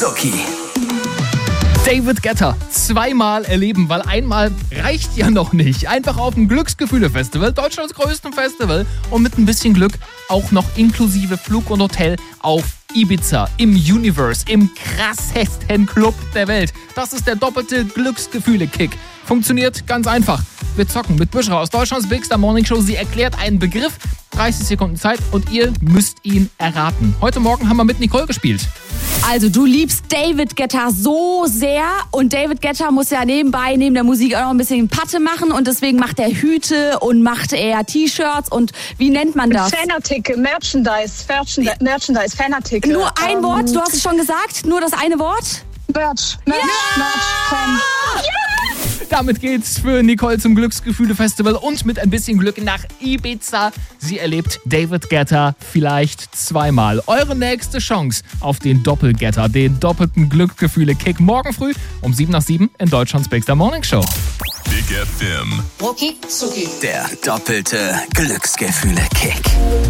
Zucki. David Guetta zweimal erleben, weil einmal reicht ja noch nicht. Einfach auf dem Glücksgefühle-Festival, Deutschlands größten Festival, und mit ein bisschen Glück auch noch inklusive Flug und Hotel auf Ibiza, im Universe, im krassesten Club der Welt. Das ist der doppelte Glücksgefühle-Kick. Funktioniert ganz einfach. Wir zocken mit Büschra aus Deutschlands Big Star Morning Show. Sie erklärt einen Begriff, 30 Sekunden Zeit und ihr müsst ihn erraten. Heute Morgen haben wir mit Nicole gespielt. Also du liebst David Guetta so sehr und David Guetta muss ja nebenbei, neben der Musik auch noch ein bisschen Patte machen und deswegen macht er Hüte und macht er T-Shirts und wie nennt man das? Fanartikel, Merchandise, Fanartikel. Nur ein Wort, du hast es schon gesagt, nur das eine Wort? Merch. Damit geht's für Nicole zum Glücksgefühle-Festival und mit ein bisschen Glück nach Ibiza. Sie erlebt David Guetta vielleicht zweimal. Eure nächste Chance auf den Doppelgetter, den doppelten Glücksgefühle-Kick. Morgen früh um 7:07 in Deutschlands Big Star Morning Show. Big FM. Rucki Zucki. Der doppelte Glücksgefühle-Kick.